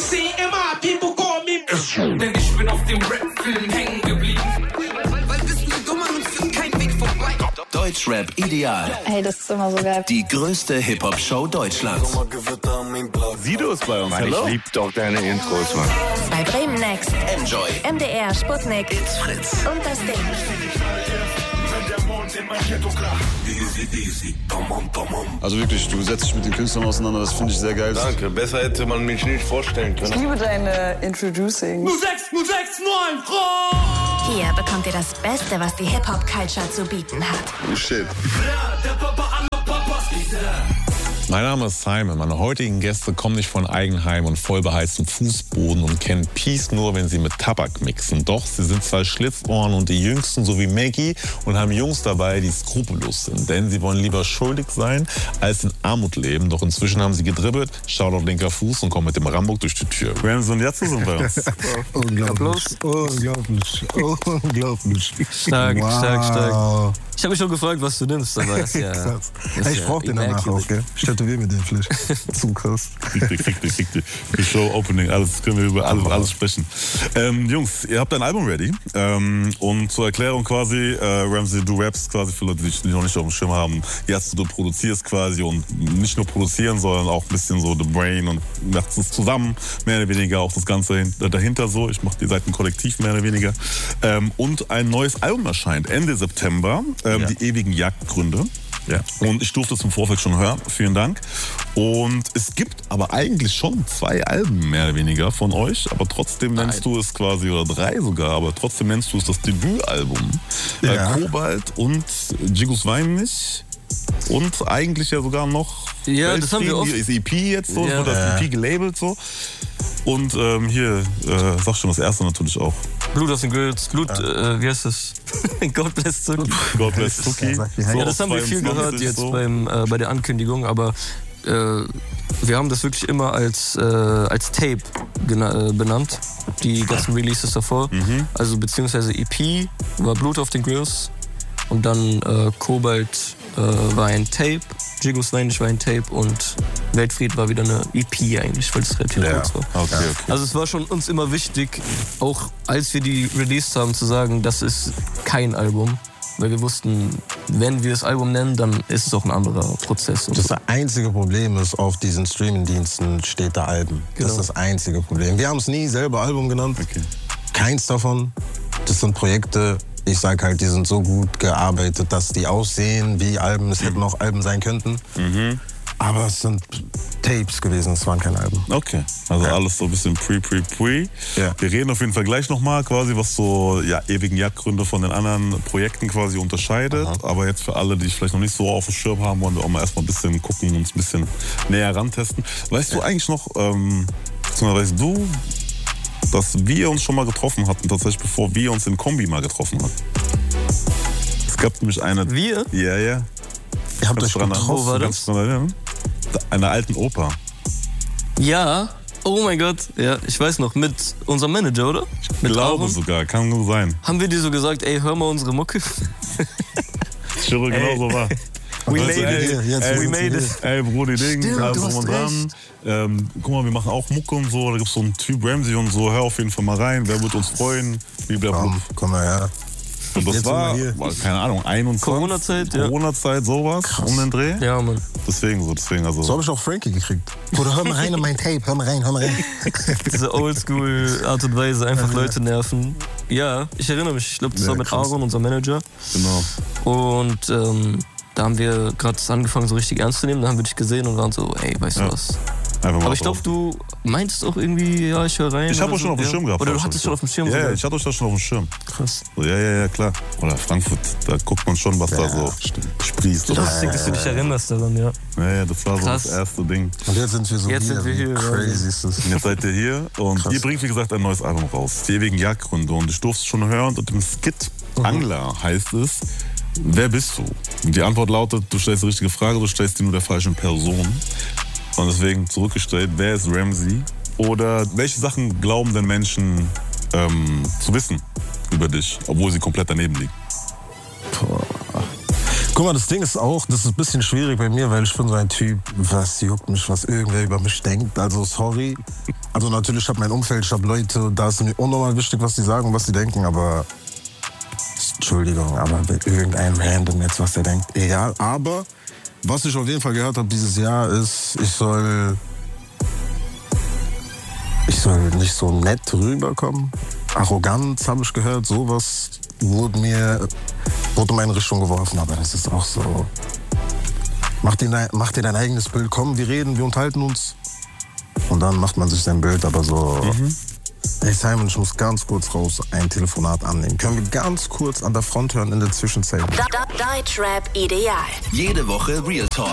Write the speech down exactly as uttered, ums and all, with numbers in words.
C M A, people call me. Denn ich bin auf dem Rap-Film hängen geblieben. Weil das ist dumm und führt kein Weg vorbei. Deutschrap ideal. Hey, das ist immer so geil. Die größte Hip-Hop-Show Deutschlands. Sido ist bei uns. Mann, ich lieb doch deine Intros, Mann. Bei Bremen Next. Enjoy. M D R, Sputnik. It's Fritz. Und das Ding. Also wirklich, du setzt dich mit den Künstlern auseinander, das finde ich sehr geil. Danke, besser hätte man mich nicht vorstellen können. Ich liebe deine Introducing. null sechs null sechs neun, Frau! Hier bekommt ihr das Beste, was die Hip-Hop-Culture zu bieten hat. Oh shit. Mein Name ist Simon. Meine heutigen Gäste kommen nicht von Eigenheim und vollbeheiztem Fußboden und kennen Peace nur, wenn sie mit Tabak mixen. Doch sie sind zwei Schlitzohren und die Jüngsten, so wie Maggie, und haben Jungs dabei, die skrupellos sind. Denn sie wollen lieber schuldig sein, als in Armut leben. Doch inzwischen haben sie gedribbelt, Shoutout linker Fuß und kommen mit dem Rambock durch die Tür. Ramsey und Yatsu sind bei uns. Unglaublich, unglaublich, unglaublich. Stark, wow. stark, stark. Ich habe mich schon gefragt, was du nimmst, aber das ist ja... Das ist ich ja brauch den danach auch, gell? Ich tätowiere mir den vielleicht. Zu krass. Krieg dich, krieg dich, krieg dich. Die Show Opening, alles können wir über alles, alles sprechen. Ähm, Jungs, ihr habt ein Album ready. Ähm, und zur Erklärung quasi, äh, Ramsey, du rappst quasi für Leute, die noch nicht auf dem Schirm haben. Jetzt du produzierst quasi und nicht nur produzieren, sondern auch ein bisschen so the brain und machst es zusammen, mehr oder weniger auch das Ganze dahinter so. Ich mach die Seiten kollektiv mehr oder weniger. Ähm, und ein neues Album erscheint Ende September. Ähm, Ja. Die ewigen Jagdgründe. Ja. Und ich durfte es im Vorfeld schon hören. Vielen Dank. Und es gibt aber eigentlich schon zwei Alben mehr oder weniger von euch. Aber trotzdem nennst Nein. du es quasi, oder drei sogar, aber trotzdem nennst du es das Debütalbum. Ja. Äh, Kobalt und Jigus Wein nicht. Und eigentlich ja sogar noch Ja, das haben wir oft. Weltfrieden, ist E P jetzt so, Ja. wird das Ja. E P gelabelt so. Und ähm, hier, äh, sag schon, das erste natürlich auch. Blut auf den Grills, Blut, äh, wie heißt das? God bless Zuki. God bless Tuki. Ja, sagt die So Ja, das haben wir viel zweiundzwanzig gehört jetzt so. beim, äh, bei der Ankündigung, aber äh, wir haben das wirklich immer als, äh, als Tape gena- äh, benannt, die ganzen Releases davor. Mhm. Also beziehungsweise E P war Blut auf den Grills und dann äh, Kobalt äh, war ein Tape, Jigus Wein war ein Tape und Weltfried war wieder eine E P eigentlich, weil es relativ Ja. kurz war. Okay, okay. Also es war schon uns immer wichtig, auch als wir die released haben, zu sagen, das ist kein Album. Weil wir wussten, wenn wir das Album nennen, dann ist es auch ein anderer Prozess. Und Das so. einzige Problem ist, auf diesen Streaming-Diensten steht da Alben. Genau. Das ist das einzige Problem. Wir haben es nie selber Album genannt. Okay. Keins davon. Das sind Projekte, ich sag halt, die sind so gut gearbeitet, dass die aussehen wie Alben. Es hätten auch Alben sein könnten. Mhm. Aber es sind Tapes gewesen, es waren keine Alben. Okay, also Ja. alles so ein bisschen pre, pre, pre. Ja. Wir reden auf jeden Fall gleich nochmal quasi, was so ja, ewigen Jagdgründe von den anderen Projekten quasi unterscheidet. Aha. Aber jetzt für alle, die ich vielleicht noch nicht so auf dem Schirm haben, wollen wir auch mal erstmal ein bisschen gucken und uns ein bisschen näher rantesten. Weißt du eigentlich noch, ähm, beziehungsweise weißt du, dass wir uns schon mal getroffen hatten, tatsächlich bevor wir uns in Kombi mal getroffen hatten? Es gab nämlich eine... Wir? Ja, ja. Ihr habt euch Kannst du dran- getroffen. Wo war das? kannst du dran erinnern? Einer alten Oper. Ja, oh mein Gott, ja, ich weiß noch, mit unserem Manager, oder? Mit Glaube Aaron? sogar, kann nur sein. Haben wir dir so gesagt, ey, hör mal unsere Mucke? Ich schwöre, genau so war. We Also, made ey, it. Jetzt ey, We made it. Ey, Brudi, Ding, Stimmt, alles du drum und hast dran. Ähm, guck mal, wir machen auch Mucke und so. Da gibt's so einen Typ Ramsey und so. Hör auf jeden Fall mal rein. Wer wird uns freuen? Blablabla. Komm, komm mal her. Und das Jetzt sind war, wir hier. war, keine Ahnung, einundzwanzig. Corona-Zeit, ja. Corona-Zeit, sowas, um den Dreh. Ja, Mann. Deswegen so, deswegen, also. So habe ich auch Frankie gekriegt. Bruder, hör mal rein in mein Tape, hör mal rein, hör mal rein. Diese Oldschool-Art und Weise, einfach Leute nerven. Ja, ich erinnere mich, ich glaube, das Ja, war mit krass. Aaron, unser Manager. Genau. Und ähm, da haben wir gerade angefangen, so richtig ernst zu nehmen. Da haben wir dich gesehen und waren so, ey, weißt Ja. du was? Einfach mal Aber ich glaube, drauf. du meintest auch irgendwie, ja, ich höre rein. Ich habe oder euch schon so, auf dem ja. Schirm gehabt. Oder du auch hattest schon. schon auf dem Schirm Ja, ja, sogar. ich hatte euch das schon auf dem Schirm. Krass. So, ja, ja, ja, klar. Oder Frankfurt, da guckt man schon, was da so sprießt. Oder? Lustig, dass du dich erinnerst daran, ja. Ja, ja, das war so Krass. das erste Ding. Und jetzt sind wir so Jetzt hier. sind wir hier, Wie ja. crazy ist das? Und jetzt seid ihr hier und Krass. ihr bringt, wie gesagt, ein neues Album raus. Die ewigen Jagdgründe. Und ich durfte es schon hören und im Skit Angler heißt es, wer bist du? Und die Antwort lautet, du stellst die richtige Frage, du stellst die nur der falschen Person. Und deswegen zurückgestellt, wer ist Ramsey? Oder welche Sachen glauben denn Menschen ähm, zu wissen über dich, obwohl sie komplett daneben liegen? Guck mal, das Ding ist auch, das ist ein bisschen schwierig bei mir, weil ich bin so ein Typ, was juckt mich, was irgendwer über mich denkt. Also sorry. Also natürlich, ich habe mein Umfeld, ich habe Leute, da ist mir unnormal wichtig, was die sagen und was die denken, aber Entschuldigung, aber bei irgendeinem Random jetzt, was der denkt, egal. Aber was ich auf jeden Fall gehört habe dieses Jahr ist, ich soll, ich soll nicht so nett rüberkommen. Arroganz habe ich gehört, sowas wurde mir, wurde in meine Richtung geworfen, aber das ist auch so, mach dir, mach dir dein eigenes Bild, komm, wir reden, wir unterhalten uns und dann macht man sich sein Bild, aber so, mhm. Hey Simon, ich muss ganz kurz raus ein Telefonat annehmen. Können wir ganz kurz an der Front hören in der Zwischenzeit? Deutschrap ideal. Jede Woche Real Talk